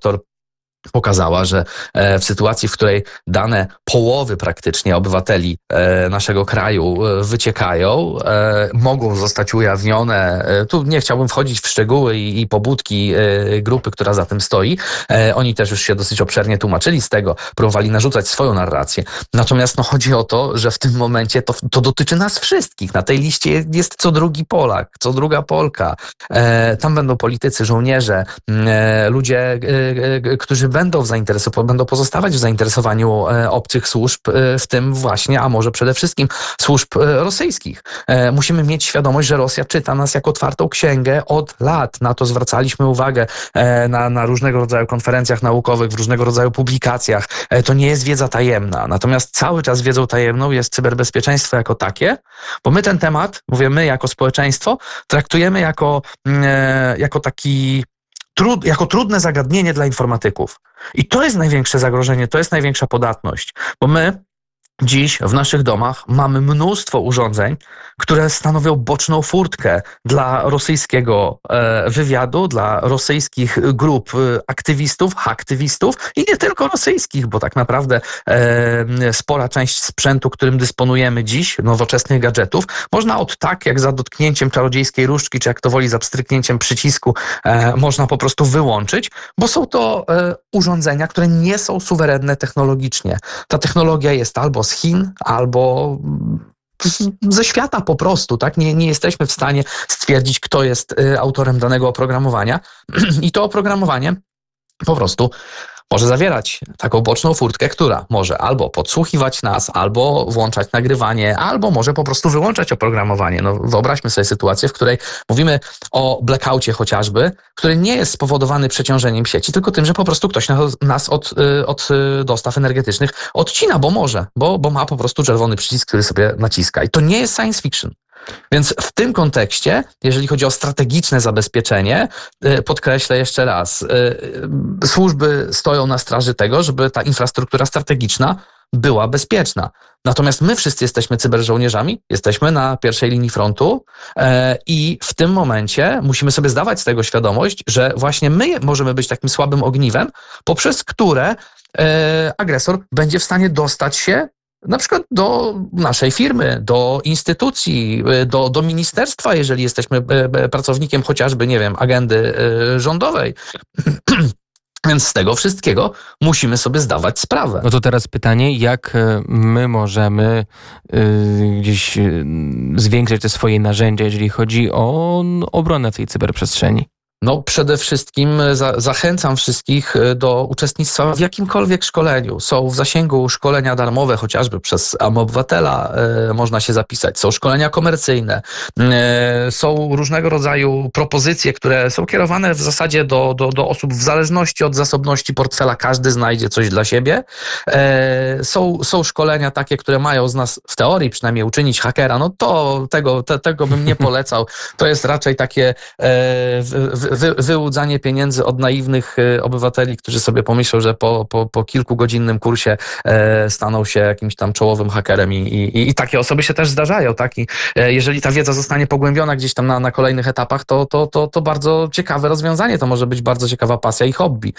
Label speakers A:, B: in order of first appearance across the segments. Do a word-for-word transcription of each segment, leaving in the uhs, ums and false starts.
A: doktor pokazała, że w sytuacji, w której dane połowy praktycznie obywateli naszego kraju wyciekają, mogą zostać ujawnione. Tu nie chciałbym wchodzić w szczegóły i, i pobudki grupy, która za tym stoi. Oni też już się dosyć obszernie tłumaczyli z tego, próbowali narzucać swoją narrację. Natomiast no, chodzi o to, że w tym momencie to, to dotyczy nas wszystkich. Na tej liście jest co drugi Polak, co druga Polka. Tam będą politycy, żołnierze, ludzie, którzy będą, w zainteresow- będą pozostawać w zainteresowaniu e, obcych służb, e, w tym właśnie, a może przede wszystkim służb e, rosyjskich. E, musimy mieć świadomość, że Rosja czyta nas jako otwartą księgę od lat. Na to zwracaliśmy uwagę e, na, na różnego rodzaju konferencjach naukowych, w różnego rodzaju publikacjach. E, to nie jest wiedza tajemna. Natomiast cały czas wiedzą tajemną jest cyberbezpieczeństwo jako takie, bo my ten temat, mówię my jako społeczeństwo, traktujemy jako, e, jako taki Trud, jako trudne zagadnienie dla informatyków. I to jest największe zagrożenie, to jest największa podatność, bo my dziś w naszych domach mamy mnóstwo urządzeń, które stanowią boczną furtkę dla rosyjskiego e, wywiadu, dla rosyjskich grup e, aktywistów, haktywistów i nie tylko rosyjskich, bo tak naprawdę e, spora część sprzętu, którym dysponujemy dziś, nowoczesnych gadżetów, można od tak, jak za dotknięciem czarodziejskiej różdżki, czy jak to woli za pstryknięciem przycisku, e, można po prostu wyłączyć, bo są to e, urządzenia, które nie są suwerenne technologicznie. Ta technologia jest albo z Chin, albo ze świata po prostu, tak? Nie, nie jesteśmy w stanie stwierdzić, kto jest autorem danego oprogramowania i to oprogramowanie po prostu może zawierać taką boczną furtkę, która może albo podsłuchiwać nas, albo włączać nagrywanie, albo może po prostu wyłączać oprogramowanie. No, wyobraźmy sobie sytuację, w której mówimy o blackoutie chociażby, który nie jest spowodowany przeciążeniem sieci, tylko tym, że po prostu ktoś nas od, od dostaw energetycznych odcina, bo może, bo, bo ma po prostu czerwony przycisk, który sobie naciska. I to nie jest science fiction. Więc w tym kontekście, jeżeli chodzi o strategiczne zabezpieczenie, podkreślę jeszcze raz, służby stoją na straży tego, żeby ta infrastruktura strategiczna była bezpieczna. Natomiast my wszyscy jesteśmy cyberżołnierzami, jesteśmy na pierwszej linii frontu e, i w tym momencie musimy sobie zdawać z tego świadomość, że właśnie my możemy być takim słabym ogniwem, poprzez które e, agresor będzie w stanie dostać się na przykład do naszej firmy, do instytucji, do, do ministerstwa, jeżeli jesteśmy pracownikiem chociażby, nie wiem, agendy rządowej. Więc z tego wszystkiego musimy sobie zdawać sprawę.
B: No to teraz pytanie, jak my możemy y, gdzieś y, zwiększać te swoje narzędzia, jeżeli chodzi o obronę tej cyberprzestrzeni?
A: No przede wszystkim za, zachęcam wszystkich do uczestnictwa w jakimkolwiek szkoleniu. Są w zasięgu szkolenia darmowe, chociażby przez Amobywatela e, można się zapisać. Są szkolenia komercyjne. E, są różnego rodzaju propozycje, które są kierowane w zasadzie do, do, do osób w zależności od zasobności portfela. Każdy znajdzie coś dla siebie. E, są, są szkolenia takie, które mają z nas w teorii przynajmniej uczynić hakera. No to tego, te, tego bym nie polecał. To jest raczej takie e, w, w, Wy, wyłudzanie pieniędzy od naiwnych y, obywateli, którzy sobie pomyślą, że po, po, po kilkugodzinnym kursie e, staną się jakimś tam czołowym hakerem i, i, i takie osoby się też zdarzają, tak? I e, jeżeli ta wiedza zostanie pogłębiona gdzieś tam na, na kolejnych etapach, to, to, to, to bardzo ciekawe rozwiązanie, to może być bardzo ciekawa pasja i hobby.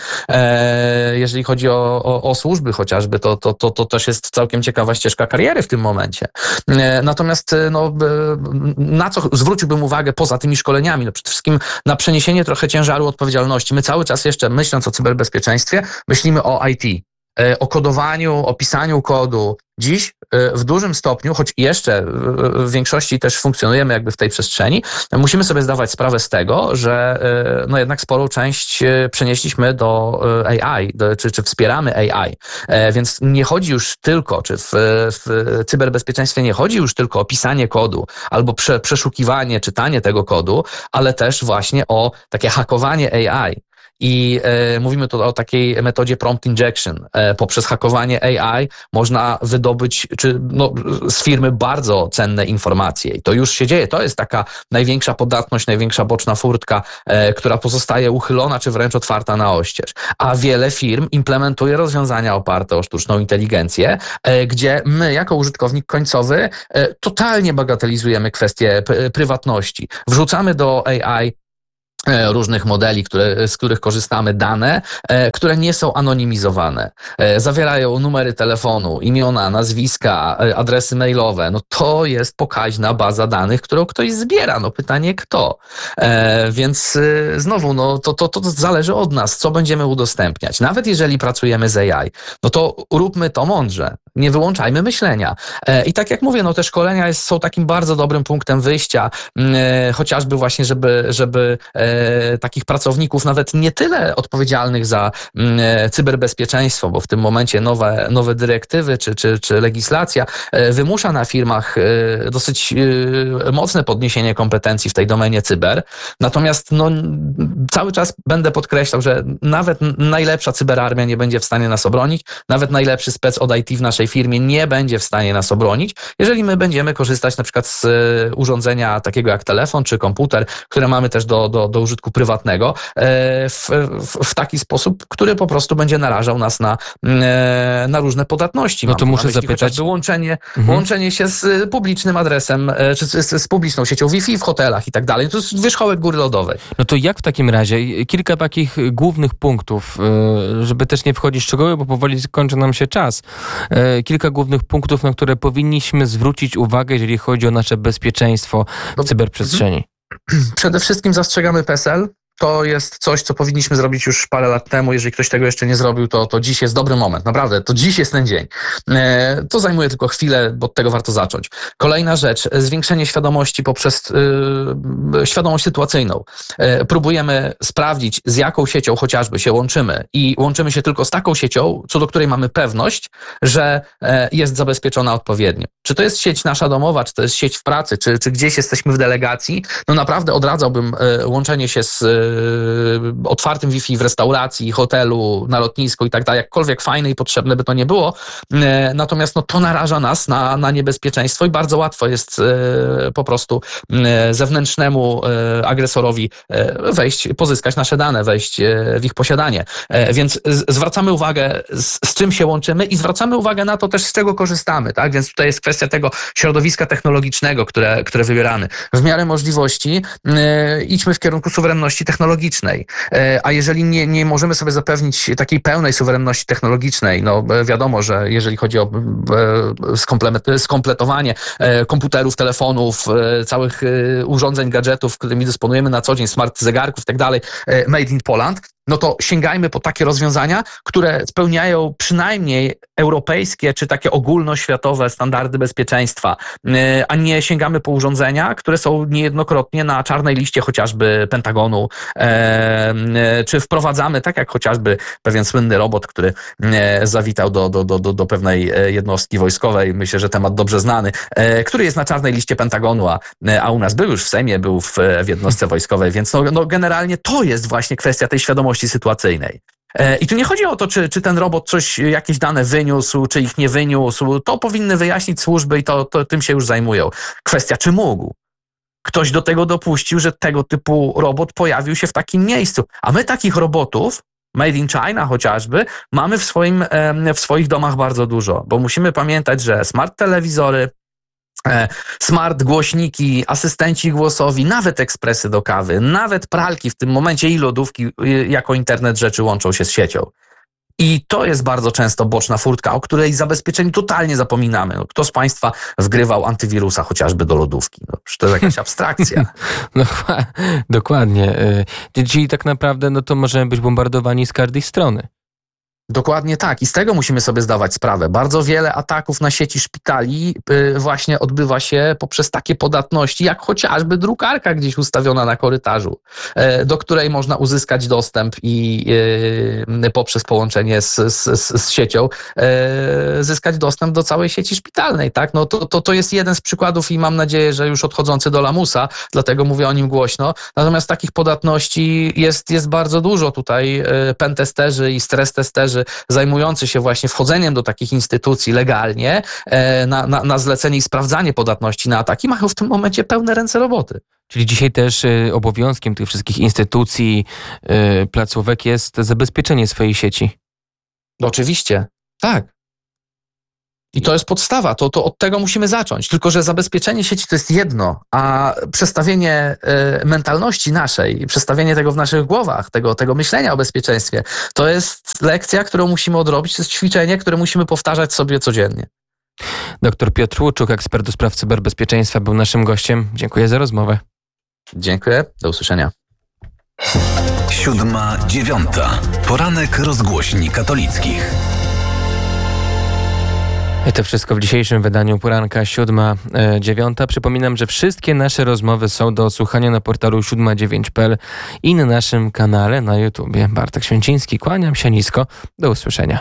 A: E, jeżeli chodzi o, o, o służby chociażby, to, to, to, to też jest całkiem ciekawa ścieżka kariery w tym momencie. E, natomiast no, na co zwróciłbym uwagę poza tymi szkoleniami? No przede wszystkim na przeniesienie trochę ciężaru odpowiedzialności. My cały czas jeszcze, myśląc o cyberbezpieczeństwie, myślimy o I T, o kodowaniu, o pisaniu kodu. Dziś w dużym stopniu, choć jeszcze w większości też funkcjonujemy jakby w tej przestrzeni, musimy sobie zdawać sprawę z tego, że no jednak sporą część przenieśliśmy do A I, do, czy, czy wspieramy A I. Więc nie chodzi już tylko, czy w, w cyberbezpieczeństwie nie chodzi już tylko o pisanie kodu albo prze, przeszukiwanie, czytanie tego kodu, ale też właśnie o takie hakowanie A I. I e, mówimy tu o takiej metodzie prompt injection. E, poprzez hakowanie A I można wydobyć czy, no, z firmy bardzo cenne informacje. I to już się dzieje. To jest taka największa podatność, największa boczna furtka, e, która pozostaje uchylona czy wręcz otwarta na oścież. A wiele firm implementuje rozwiązania oparte o sztuczną inteligencję, e, gdzie my jako użytkownik końcowy e, totalnie bagatelizujemy kwestię p- prywatności. Wrzucamy do A I różnych modeli, które, z których korzystamy, dane, które nie są anonimizowane. Zawierają numery telefonu, imiona, nazwiska, adresy mailowe. No to jest pokaźna baza danych, którą ktoś zbiera. No pytanie kto? Więc znowu, no to, to, to zależy od nas, co będziemy udostępniać. Nawet jeżeli pracujemy z A I, no to róbmy to mądrze. Nie wyłączajmy myślenia. I tak jak mówię, no te szkolenia jest, są takim bardzo dobrym punktem wyjścia, chociażby właśnie, żeby, żeby takich pracowników, nawet nie tyle odpowiedzialnych za cyberbezpieczeństwo, bo w tym momencie nowe, nowe dyrektywy czy, czy, czy legislacja wymusza na firmach dosyć mocne podniesienie kompetencji w tej domenie cyber. Natomiast no, cały czas będę podkreślał, że nawet najlepsza cyberarmia nie będzie w stanie nas obronić, nawet najlepszy spec od I T w naszej firmie nie będzie w stanie nas obronić, jeżeli my będziemy korzystać na przykład z urządzenia takiego jak telefon czy komputer, które mamy też do, do, do użytku prywatnego w, w, w taki sposób, który po prostu będzie narażał nas na, na różne podatności.
B: No to
A: Mam
B: muszę
A: na myśli
B: zapytać...
A: Łączenie,
B: mhm.
A: łączenie się z publicznym adresem, czy z, z publiczną siecią Wi-Fi w hotelach i tak dalej. To jest wierzchołek góry lodowej.
B: No to jak w takim razie? Kilka takich głównych punktów, żeby też nie wchodzić w szczegóły, bo powoli kończy nam się czas. Kilka głównych punktów, na które powinniśmy zwrócić uwagę, jeżeli chodzi o nasze bezpieczeństwo w cyberprzestrzeni.
A: Przede wszystkim zastrzegamy P E S L. To jest coś, co powinniśmy zrobić już parę lat temu. Jeżeli ktoś tego jeszcze nie zrobił, to, to dziś jest dobry moment. Naprawdę, to dziś jest ten dzień. E, to zajmuje tylko chwilę, bo od tego warto zacząć. Kolejna rzecz, zwiększenie świadomości poprzez e, świadomość sytuacyjną. E, próbujemy sprawdzić, z jaką siecią chociażby się łączymy i łączymy się tylko z taką siecią, co do której mamy pewność, że e, jest zabezpieczona odpowiednio. Czy to jest sieć nasza domowa, czy to jest sieć w pracy, czy, czy gdzieś jesteśmy w delegacji, no naprawdę odradzałbym e, łączenie się z otwartym Wi-Fi w restauracji, hotelu, na lotnisku i tak dalej, jakkolwiek fajne i potrzebne by to nie było. Natomiast no, to naraża nas na, na niebezpieczeństwo i bardzo łatwo jest po prostu zewnętrznemu agresorowi wejść, pozyskać nasze dane, wejść w ich posiadanie. Więc zwracamy uwagę, z, z czym się łączymy i zwracamy uwagę na to też, z czego korzystamy. Tak? Więc tutaj jest kwestia tego środowiska technologicznego, które, które wybieramy. W miarę możliwości idźmy w kierunku suwerenności technologicznej. A jeżeli nie, nie możemy sobie zapewnić takiej pełnej suwerenności technologicznej, no wiadomo, że jeżeli chodzi o skompletowanie komputerów, telefonów, całych urządzeń, gadżetów, którymi dysponujemy na co dzień, smart zegarków i tak dalej, made in Poland, no to sięgajmy po takie rozwiązania, które spełniają przynajmniej europejskie czy takie ogólnoświatowe standardy bezpieczeństwa, a nie sięgamy po urządzenia, które są niejednokrotnie na czarnej liście chociażby Pentagonu, czy wprowadzamy, tak jak chociażby pewien słynny robot, który zawitał do, do, do, do pewnej jednostki wojskowej, myślę, że temat dobrze znany, który jest na czarnej liście Pentagonu, a, a u nas był już w Sejmie, był w, w jednostce wojskowej, więc no, no generalnie to jest właśnie kwestia tej świadomości sytuacyjnej. I tu nie chodzi o to, czy, czy ten robot coś, jakieś dane wyniósł, czy ich nie wyniósł. To powinny wyjaśnić służby i to, to tym się już zajmują. Kwestia, czy mógł. Ktoś do tego dopuścił, że tego typu robot pojawił się w takim miejscu. A my takich robotów, made in China chociażby, mamy w, swoim, w swoich domach bardzo dużo. Bo musimy pamiętać, że smart telewizory, smart głośniki, asystenci głosowi, nawet ekspresy do kawy, nawet pralki w tym momencie i lodówki jako internet rzeczy łączą się z siecią. I to jest bardzo często boczna furtka, o której zabezpieczeniu totalnie zapominamy. No, kto z Państwa wgrywał antywirusa chociażby do lodówki? No, to jest jakaś abstrakcja.
B: No, dokładnie. Czyli tak naprawdę no to możemy być bombardowani z każdej strony.
A: Dokładnie tak. I z tego musimy sobie zdawać sprawę. Bardzo wiele ataków na sieci szpitali właśnie odbywa się poprzez takie podatności, jak chociażby drukarka gdzieś ustawiona na korytarzu, do której można uzyskać dostęp i poprzez połączenie z, z, z siecią zyskać dostęp do całej sieci szpitalnej. Tak? No to, to, to jest jeden z przykładów i mam nadzieję, że już odchodzący do lamusa, dlatego mówię o nim głośno. Natomiast takich podatności jest, jest bardzo dużo. Tutaj pentesterzy i stres testerzy zajmujący się właśnie wchodzeniem do takich instytucji legalnie na, na, na zlecenie i sprawdzanie podatności na ataki mają w tym momencie pełne ręce roboty.
B: Czyli dzisiaj też y, obowiązkiem tych wszystkich instytucji, y, placówek jest zabezpieczenie swojej sieci.
A: Oczywiście, tak. I to jest podstawa, to, to od tego musimy zacząć. Tylko że zabezpieczenie sieci to jest jedno, a przestawienie y, mentalności naszej, przestawienie tego w naszych głowach, tego, tego myślenia o bezpieczeństwie, to jest lekcja, którą musimy odrobić, to jest ćwiczenie, które musimy powtarzać sobie codziennie.
B: Doktor Piotr Łuczuk, ekspert do spraw cyberbezpieczeństwa, był naszym gościem. Dziękuję za rozmowę.
A: Dziękuję, do usłyszenia.
C: Siódma, dziewiąta. Poranek rozgłośni katolickich.
B: I to wszystko w dzisiejszym wydaniu poranka siódma dziewiąta. Przypominam, że wszystkie nasze rozmowy są do odsłuchania na portalu siódma dziewięć kropka p l i na naszym kanale na YouTubie. Bartek Święciński, kłaniam się nisko. Do usłyszenia.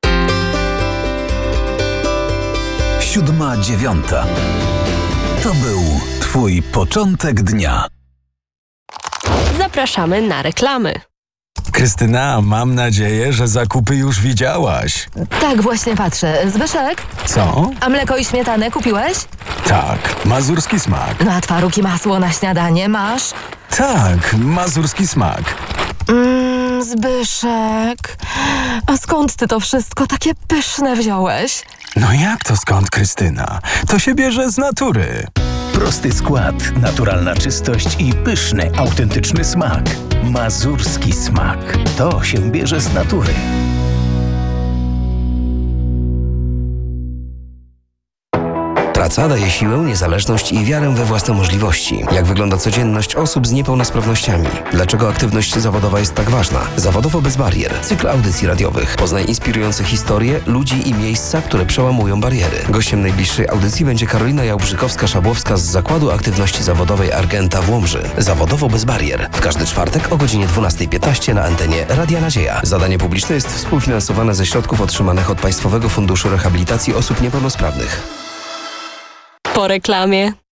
C: Siódma, dziewiąta. To był Twój początek dnia.
D: Zapraszamy na reklamy.
E: Krystyna, mam nadzieję, że zakupy już widziałaś.
F: Tak, właśnie patrzę. Zbyszek,
E: Co?
F: a mleko i śmietanę kupiłeś?
E: Tak, mazurski smak.
F: No a twaróg i masło na śniadanie masz?
E: Tak, mazurski smak.
F: Mmm, Zbyszek, a skąd ty to wszystko takie pyszne wziąłeś?
E: No jak to skąd, Krystyna? To się bierze z natury.
G: Prosty skład, naturalna czystość i pyszny, autentyczny smak. Mazurski smak. To się bierze z natury.
H: Praca daje siłę, niezależność i wiarę we własne możliwości. Jak wygląda codzienność osób z niepełnosprawnościami? Dlaczego aktywność zawodowa jest tak ważna? Zawodowo bez barier. Cykl audycji radiowych. Poznaj inspirujące historie, ludzi i miejsca, które przełamują bariery. Gościem najbliższej audycji będzie Karolina Jałbrzykowska-Szabłowska z Zakładu Aktywności Zawodowej Argenta w Łomży. Zawodowo bez barier. W każdy czwartek o godzinie dwunasta piętnaście na antenie Radia Nadzieja. Zadanie publiczne jest współfinansowane ze środków otrzymanych od Państwowego Funduszu Rehabilitacji Osób Niepełnosprawnych.
D: Po reklamie.